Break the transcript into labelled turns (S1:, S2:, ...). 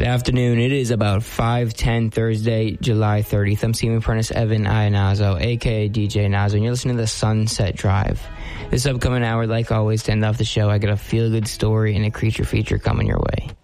S1: Good afternoon. It is about 5:10 Thursday, July 30th. I'm Steven Prentice Evan Ionazzo, a.k.a. DJ Nazo, and you're listening to the Sunset Drive. This upcoming hour, like always, to end off the show, I got a feel-good story and a creature feature coming your way.